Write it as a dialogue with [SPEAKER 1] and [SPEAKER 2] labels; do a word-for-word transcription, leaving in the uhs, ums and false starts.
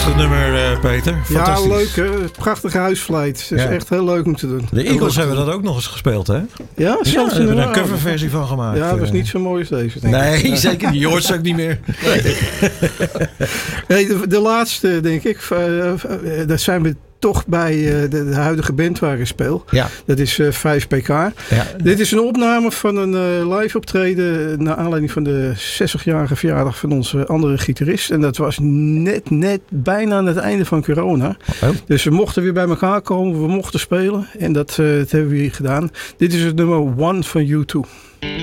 [SPEAKER 1] Prachtig nummer, uh, Peter.
[SPEAKER 2] Ja, leuk hè. Prachtige huisvleit. Het is ja. echt heel leuk om te doen.
[SPEAKER 1] De Eagles hebben dat ook nog eens gespeeld, hè?
[SPEAKER 2] Ja, zelfs
[SPEAKER 1] ja, ze hebben er een coverversie van gemaakt.
[SPEAKER 2] Ja, dat is niet zo mooi als deze, denk
[SPEAKER 1] nee,
[SPEAKER 2] ik.
[SPEAKER 1] Nee, zeker niet. Je hoort ze ook niet meer. Nee.
[SPEAKER 2] Nee, de, de laatste, denk ik. Uh, uh, dat zijn we toch bij uh, de, de huidige band waar ik speel.
[SPEAKER 1] Ja.
[SPEAKER 2] Dat is uh, vijf P K. Ja. Dit is een opname van een uh, live optreden naar aanleiding van de zestigjarige verjaardag van onze andere gitarist. En dat was net, net bijna aan het einde van corona. Oh. Dus we mochten weer bij elkaar komen. We mochten spelen. En dat, uh, dat hebben we hier gedaan. Dit is het nummer One van U twee.